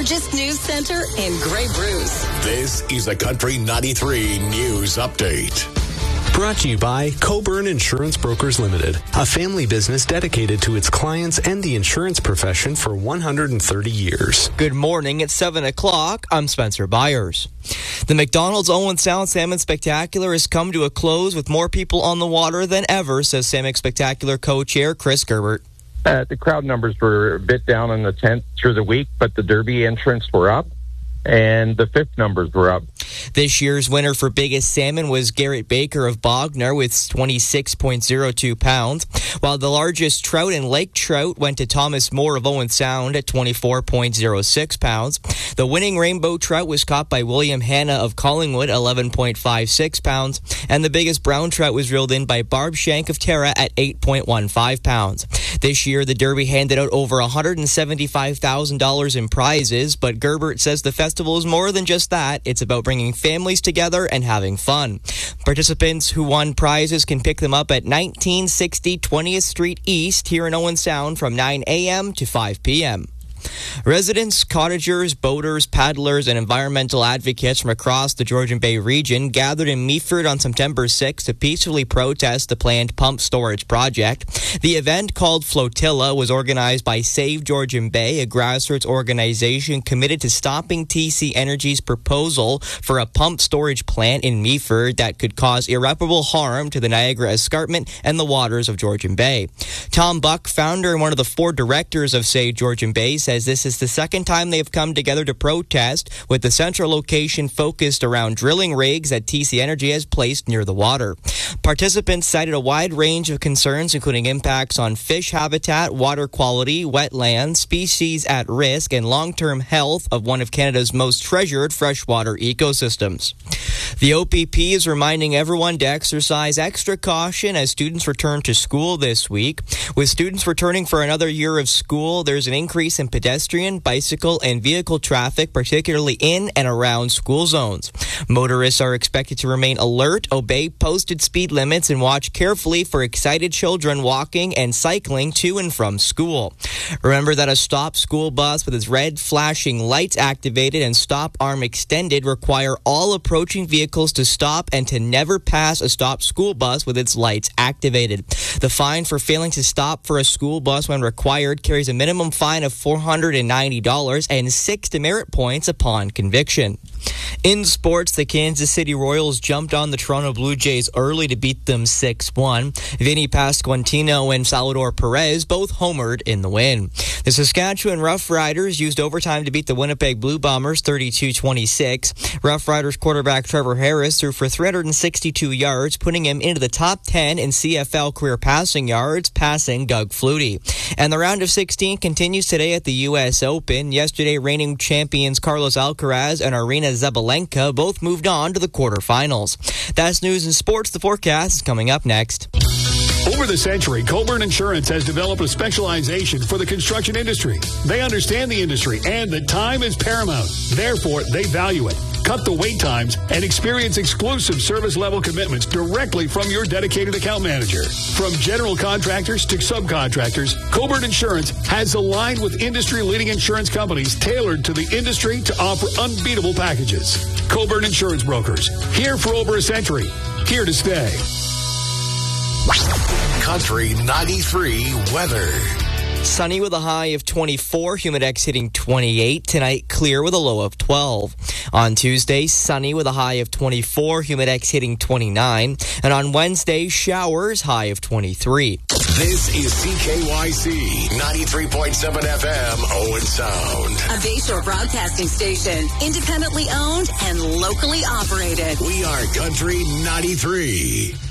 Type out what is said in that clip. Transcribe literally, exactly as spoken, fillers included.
largest news center in Grey Bruce. This is the Country ninety-three News Update. Brought to you by Coburn Insurance Brokers Limited, a family business dedicated to its clients and the insurance profession for one hundred thirty years. Good morning. It's seven o'clock. I'm Spencer Byers. The McDonald's Owen Sound Salmon Spectacular has come to a close with more people on the water than ever, says Salmon Spectacular co-chair Chris Gerbert. Uh, the crowd numbers were a bit down in the tenth through the week, but the Derby entrants were up, and the fifth numbers were up. This year's winner for biggest salmon was Garrett Baker of Bognor with twenty-six point oh two pounds, while the largest trout and lake trout went to Thomas Moore of Owen Sound at twenty-four point oh six pounds. The winning rainbow trout was caught by William Hanna of Collingwood, eleven point five six pounds, and the biggest brown trout was reeled in by Barb Shank of Tara at eight point one five pounds. This year, the Derby handed out over one hundred seventy-five thousand dollars in prizes, but Gerbert says the festival is more than just that. It's about bringing families together and having fun. Participants who won prizes can pick them up at nineteen sixty twentieth Street East here in Owen Sound from nine a.m. to five p.m. Residents, cottagers, boaters, paddlers, and environmental advocates from across the Georgian Bay region gathered in Meaford on September sixth to peacefully protest the planned pump storage project. The event, called Flotilla, was organized by Save Georgian Bay, a grassroots organization committed to stopping T C Energy's proposal for a pump storage plant in Meaford that could cause irreparable harm to the Niagara Escarpment and the waters of Georgian Bay. Tom Buck, founder and one of the four directors of Save Georgian Bay, says this is the second time they have come together to protest, with the central location focused around drilling rigs that T C Energy has placed near the water. Participants cited a wide range of concerns, including impacts on fish habitat, water quality, wetlands, species at risk, and long-term health of one of Canada's most treasured freshwater ecosystems. The O P P is reminding everyone to exercise extra caution as students return to school this week. With students returning for another year of school, there's an increase in pedestrian, bicycle, and vehicle traffic, particularly in and around school zones. Motorists are expected to remain alert, obey posted speed limits, and watch carefully for excited children walking and cycling to and from school. Remember that a stop school bus with its red flashing lights activated and stop arm extended require all approaching vehicles to stop and to never pass a stop school bus with its lights activated. The fine for failing to stop for a school bus when required carries a minimum fine of four hundred ninety dollars and six demerit points upon conviction. In sports, the Kansas City Royals jumped on the Toronto Blue Jays early to beat them six one. Vinny Pasquantino and Salvador Perez both homered in the win. The Saskatchewan Roughriders used overtime to beat the Winnipeg Blue Bombers thirty-two twenty-six. Roughriders quarterback Trevor Harris threw for three hundred sixty-two yards, putting him into the top ten in C F L career passing yards, passing Doug Flutie. And the round of sixteen continues today at the U S Open. Yesterday, reigning champions Carlos Alcaraz and Arina Zabalenka both moved on to the quarterfinals. That's news and sports. The forecast is coming up next. Over the century, Coburn Insurance has developed a specialization for the construction industry. They understand the industry and that time is paramount. Therefore, they value it. Cut the wait times and experience exclusive service level commitments directly from your dedicated account manager. From general contractors to subcontractors, Coburn Insurance has aligned with industry-leading insurance companies tailored to the industry to offer unbeatable packages. Coburn Insurance Brokers, here for over a century, here to stay. Country ninety-three weather. Sunny with a high of twenty-four, Humidex hitting twenty-eight. Tonight, clear with a low of twelve. On Tuesday, sunny with a high of twenty-four, Humidex hitting twenty-nine. And on Wednesday, showers, high of twenty-three. This is C K Y C ninety-three point seven F M, Owen Sound. A Bayshore broadcasting station, independently owned and locally operated. We are Country ninety-three.